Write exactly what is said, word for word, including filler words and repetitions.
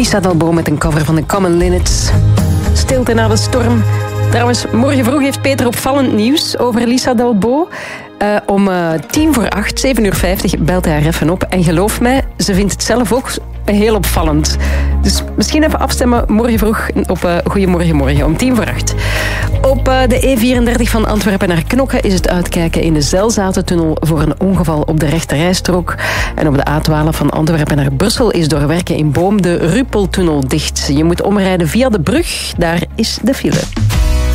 Lisa Dalbo met een cover van de Common Linnets. Stilte na de storm. Trouwens, morgen vroeg heeft Peter opvallend nieuws over Lisa Dalbo. Uh, om uh, tien voor acht, zeven uur vijftig, belt hij haar even op. En geloof mij, ze vindt het zelf ook heel opvallend. Dus misschien even afstemmen morgen vroeg op uh, Goedemorgen Morgen om tien voor acht. Op uh, de E vierendertig van Antwerpen naar Knokke is het uitkijken in de Zelzatentunnel voor een ongeval op de rechterrijstrook. En op de A twaalf van Antwerpen naar Brussel is door werken in Boom de Rupeltunnel dicht. Je moet omrijden via de brug, daar is de file.